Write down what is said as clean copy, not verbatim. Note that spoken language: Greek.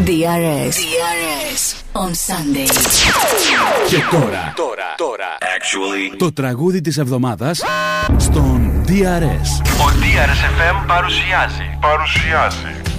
DRS on Sunday. Και τώρα. Actually. Το τραγούδι της εβδομάδας στον DRS. Ο DRS FM παρουσιάζει